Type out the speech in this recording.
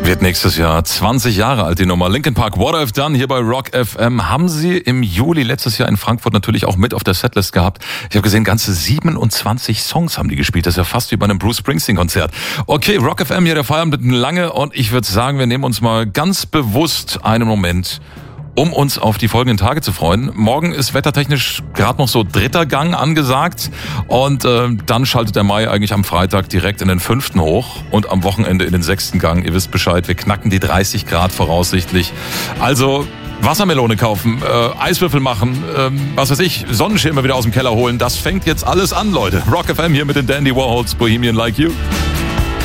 Wird nächstes Jahr 20 Jahre alt, die Nummer. Linkin Park, What I've Done, hier bei Rock FM. Haben Sie im Juli letztes Jahr in Frankfurt natürlich auch mit auf der Setlist gehabt. Ich habe gesehen, ganze 27 Songs haben die gespielt. Das ist ja fast wie bei einem Bruce Springsteen-Konzert. Okay, Rock FM, hier der Feierabend mit lange. Und ich würde sagen, wir nehmen uns mal ganz bewusst einen Moment, um uns auf die folgenden Tage zu freuen. Morgen ist wettertechnisch gerade noch so 3. Gang angesagt und dann schaltet der Mai eigentlich am Freitag direkt in den 5. hoch und am Wochenende in den 6. Gang. Ihr wisst Bescheid, wir knacken die 30 Grad voraussichtlich. Also Wassermelone kaufen, Eiswürfel machen, was weiß ich, Sonnenschirme wieder aus dem Keller holen. Das fängt jetzt alles an, Leute. Rock FM hier mit den Dandy Warhols, Bohemian Like You.